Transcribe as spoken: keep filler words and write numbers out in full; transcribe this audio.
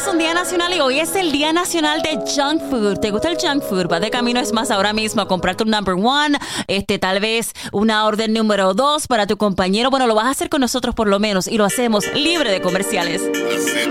un día nacional y hoy es el Día Nacional de Junk Food. ¿Te gusta el junk food? Vas de camino, es más, ahora mismo a comprarte un number one, este, tal vez una orden número dos para tu compañero. Bueno, lo vas a hacer con nosotros por lo menos y lo hacemos libre de comerciales.